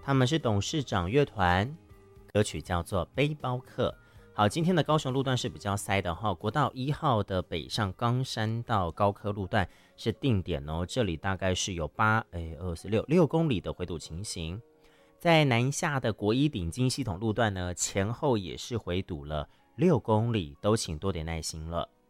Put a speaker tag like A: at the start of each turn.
A: 他们是董事长乐团，歌曲叫做《背包客》。好，今天的高雄路段是比较塞的哈，国道1号的北上冈山到高科路段是定点哦，这里大概是有6公里的回堵情形。在南下的国一顶金系统路段呢，前后也是回堵了6公里，都请多点耐心了。